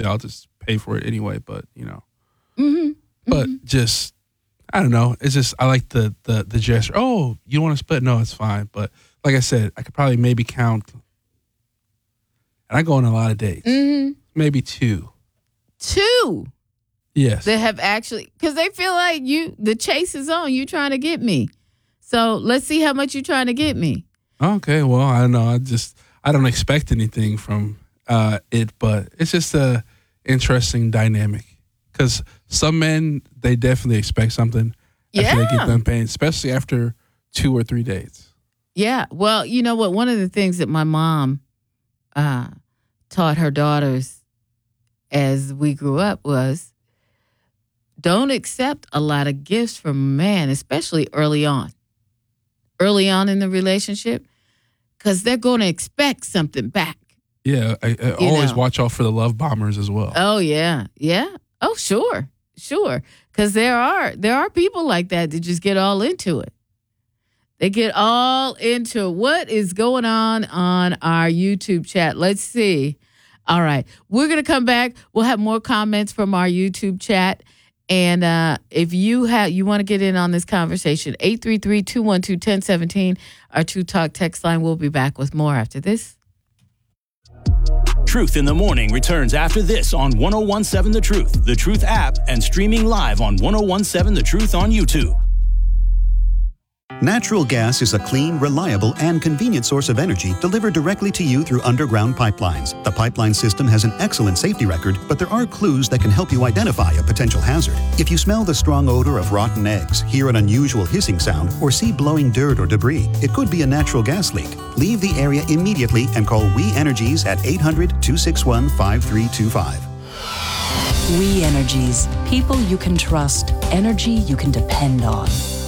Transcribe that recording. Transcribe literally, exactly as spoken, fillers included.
typically I'll just pay for it anyway. But you know, mm-hmm. but mm-hmm. just I don't know. It's just I like the the the gesture. Oh, you want to split? No, it's fine. But like I said, I could probably maybe count. And I go on a lot of dates. Mm-hmm. Maybe two. Two. Yes. They have actually, because they feel like you, the chase is on. You trying to get me. So let's see how much you're trying to get me. Okay. Well, I don't know. I just, I don't expect anything from uh, it, but it's just a interesting dynamic. Because some men, they definitely expect something after Yeah. they get done paying, especially after two or three dates. Yeah. Well, you know what? One of the things that my mom uh, taught her daughters as we grew up was don't accept a lot of gifts from a man, especially early on. Early on in the relationship, because they're going to expect something back. Yeah. I, I always know. watch out for the love bombers as well. Oh, yeah. Yeah. Oh, sure. Sure. Because there are, there are people like that that just get all into it. They get all into what is going on on our YouTube chat. Let's see. All right. We're going to come back. We'll have more comments from our YouTube chat. And uh, if you have you want to get in on this conversation, eight three three, two one two, one zero one seven, our True Talk text line. We'll be back with more after this. Truth in the Morning returns after this on one oh one seven The Truth, The Truth app, and streaming live on one oh one seven The Truth on YouTube. Natural gas is a clean, reliable, and convenient source of energy delivered directly to you through underground pipelines. The pipeline system has an excellent safety record, but there are clues that can help you identify a potential hazard. If you smell the strong odor of rotten eggs, hear an unusual hissing sound, or see blowing dirt or debris, it could be a natural gas leak. Leave the area immediately and call We Energies at eight hundred, two six one, five three two five. We Energies. People you can trust. Energy you can depend on.